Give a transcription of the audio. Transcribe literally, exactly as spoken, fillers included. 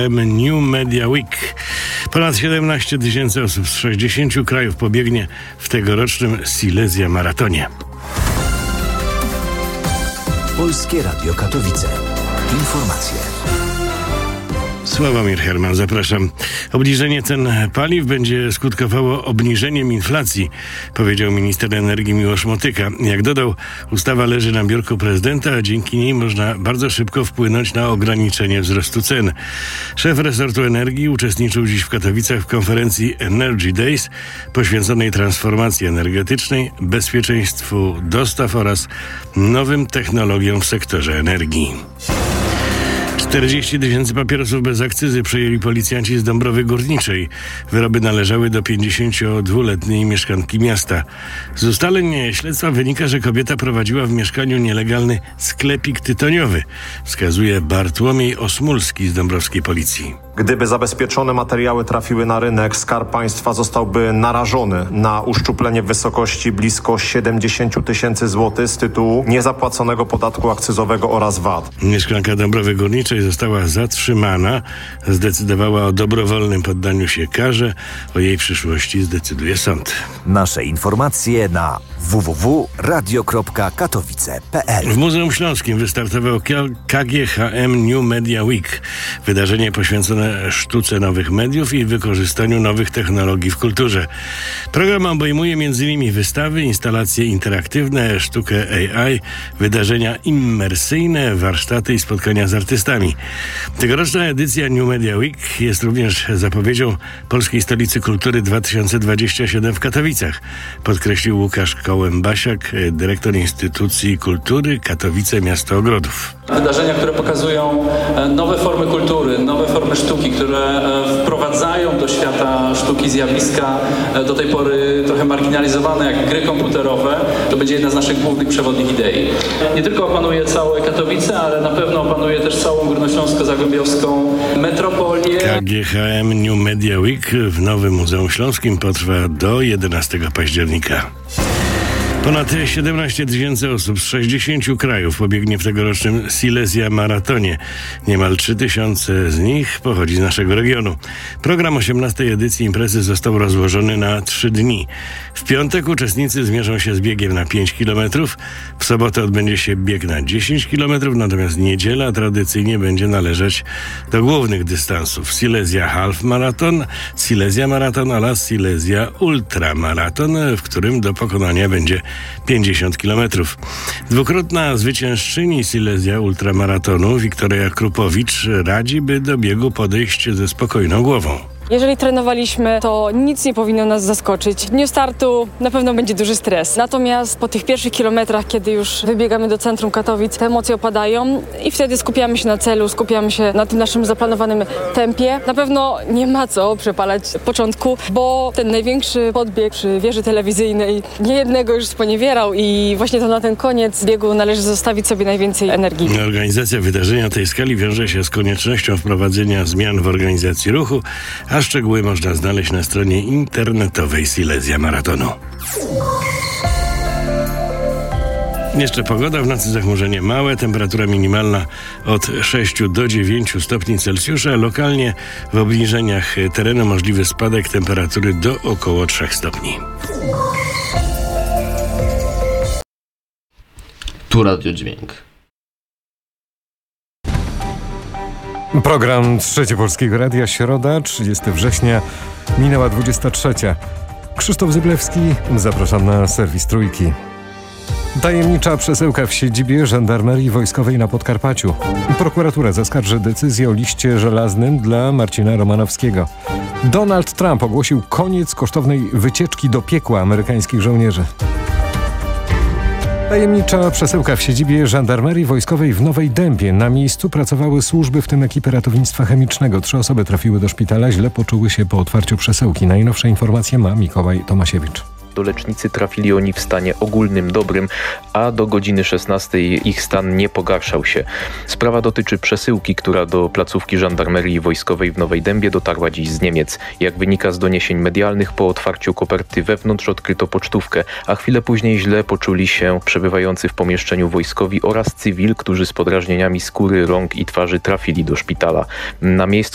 New Media Week. Ponad siedemnaście tysięcy osób z sześćdziesięciu krajów pobiegnie w tegorocznym Silesia Maratonie. Polskie Radio Katowice. Informacje. Sławomir Herman, zapraszam. Obniżenie cen paliw będzie skutkowało obniżeniem inflacji, powiedział minister energii Miłosz Motyka. Jak dodał, ustawa leży na biurku prezydenta, a dzięki niej można bardzo szybko wpłynąć na ograniczenie wzrostu cen. Szef resortu energii uczestniczył dziś w Katowicach w konferencji Energy Days poświęconej transformacji energetycznej, bezpieczeństwu dostaw oraz nowym technologiom w sektorze energii. czterdzieści tysięcy papierosów bez akcyzy przejęli policjanci z Dąbrowy Górniczej. Wyroby należały do pięćdziesięciodwuletniej mieszkanki miasta. Z ustaleń śledztwa wynika, że kobieta prowadziła w mieszkaniu nielegalny sklepik tytoniowy, wskazuje Bartłomiej Osmulski z dąbrowskiej policji. Gdyby zabezpieczone materiały trafiły na rynek, Skarb Państwa zostałby narażony na uszczuplenie w wysokości blisko siedemdziesiąt tysięcy złotych z tytułu niezapłaconego podatku akcyzowego oraz V A T. Mieszkanka Dąbrowy Górniczej została zatrzymana. Zdecydowała o dobrowolnym poddaniu się karze. O jej przyszłości zdecyduje sąd. Nasze informacje na w w w kropka radio kropka katowice kropka p l. W Muzeum Śląskim wystartował K G H M New Media Week. Wydarzenie poświęcone sztuce nowych mediów i wykorzystaniu nowych technologii w kulturze. Program obejmuje między innymi wystawy, instalacje interaktywne, sztukę A I, wydarzenia immersyjne, warsztaty i spotkania z artystami. Tegoroczna edycja New Media Week jest również zapowiedzią Polskiej Stolicy Kultury dwa tysiące dwudziestego siódmego w Katowicach, podkreślił Łukasz Kołębasiak, dyrektor Instytucji Kultury Katowice Miasto Ogrodów. Wydarzenia, które pokazują nowe formy kultury, nowe formy sztuki, które wprowadzają do świata sztuki zjawiska do tej pory trochę marginalizowane, jak gry komputerowe, to będzie jedna z naszych głównych przewodnich idei. Nie tylko opanuje całe Katowice, ale na pewno opanuje też całą górnośląsko-zagłębiowską metropolię. K G H M New Media Week w Nowym Muzeum Śląskim potrwa do jedenastego października. Ponad siedemnaście tysięcy osób z sześćdziesięciu krajów pobiegnie w tegorocznym Silesia Maratonie. Niemal trzy tysiące z nich pochodzi z naszego regionu. Program osiemnastej edycji imprezy został rozłożony na trzy dni. W piątek uczestnicy zmierzą się z biegiem na pięć kilometrów, w sobotę odbędzie się bieg na dziesięć kilometrów, natomiast niedziela tradycyjnie będzie należeć do głównych dystansów. Silesia Half Marathon, Silesia Marathon oraz Silesia Ultra Marathon, w którym do pokonania będzie pięćdziesiąt kilometrów. Dwukrotna zwyciężczyni Silesia Ultramaratonu Wiktoria Krupowicz radzi, by do biegu podejść ze spokojną głową. Jeżeli trenowaliśmy, to nic nie powinno nas zaskoczyć. W dniu startu na pewno będzie duży stres. Natomiast po tych pierwszych kilometrach, kiedy już wybiegamy do centrum Katowic, te emocje opadają i wtedy skupiamy się na celu, skupiamy się na tym naszym zaplanowanym tempie. Na pewno nie ma co przepalać początku, bo ten największy podbieg przy wieży telewizyjnej niejednego już sponiewierał i właśnie to na ten koniec biegu należy zostawić sobie najwięcej energii. Organizacja wydarzenia tej skali wiąże się z koniecznością wprowadzenia zmian w organizacji ruchu, a szczegóły można znaleźć na stronie internetowej Silesia Maratonu. Jeszcze pogoda, w nocy zachmurzenie małe, temperatura minimalna od sześciu do dziewięciu stopni Celsjusza, lokalnie w obniżeniach terenu możliwy spadek temperatury do około trzech stopni. Tu Radio Dźwięk. Program Trzecie Polskiego Radia, środa, trzydziestego września, minęła dwudziesta trzecia. Krzysztof Zyblewski, zapraszam na serwis Trójki. Tajemnicza przesyłka w siedzibie Żandarmerii Wojskowej na Podkarpaciu. Prokuratura zaskarży decyzję o liście żelaznym dla Marcina Romanowskiego. Donald Trump ogłosił koniec kosztownej wycieczki do piekła amerykańskich żołnierzy. Tajemnicza przesyłka w siedzibie Żandarmerii Wojskowej w Nowej Dębie. Na miejscu pracowały służby, w tym ekipy ratownictwa chemicznego. Trzy osoby trafiły do szpitala, źle poczuły się po otwarciu przesyłki. Najnowsze informacje ma Mikołaj Tomasiewicz. Do lecznicy trafili oni w stanie ogólnym dobrym, a do godziny szesnastej ich stan nie pogarszał się. Sprawa dotyczy przesyłki, która do placówki Żandarmerii Wojskowej w Nowej Dębie dotarła dziś z Niemiec. Jak wynika z doniesień medialnych, po otwarciu koperty wewnątrz odkryto pocztówkę, a chwilę później źle poczuli się przebywający w pomieszczeniu wojskowi oraz cywil, którzy z podrażnieniami skóry, rąk i twarzy trafili do szpitala. Na miejscu